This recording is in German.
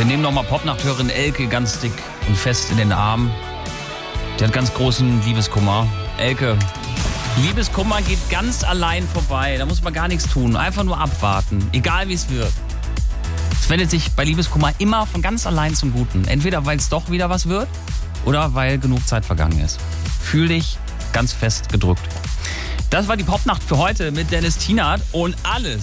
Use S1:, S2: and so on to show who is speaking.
S1: Wir nehmen nochmal Popnachthörerin Elke ganz dick und fest in den Arm. Die hat ganz großen Liebeskummer. Elke, Liebeskummer geht ganz allein vorbei. Da muss man gar nichts tun. Einfach nur abwarten. Egal wie es wird. Es wendet sich bei Liebeskummer immer von ganz allein zum Guten. Entweder weil es doch wieder was wird oder weil genug Zeit vergangen ist. Fühl dich ganz fest gedrückt. Das war die Popnacht für heute mit Dennis Tienert und alles